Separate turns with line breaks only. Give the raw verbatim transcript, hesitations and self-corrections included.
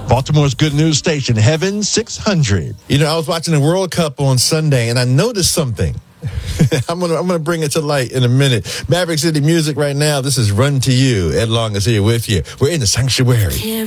Baltimore's good news station, Heaven six hundred.
You know, I was watching the World Cup on Sunday, and I noticed something. I'm gonna I'm gonna bring it to light in a minute. Maverick City Music right now. This is Run to You. Ed Long is here with you. We're in the sanctuary.